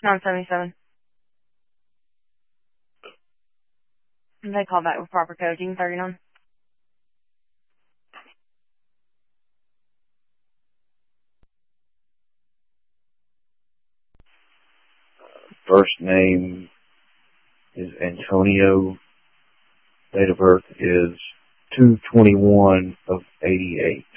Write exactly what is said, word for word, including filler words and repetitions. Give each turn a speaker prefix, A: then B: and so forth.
A: nine seventy-seven. And they call back with proper code. You can thirty-nine.
B: First name is Antonio. Date of birth is two twenty-one of eighty-eight.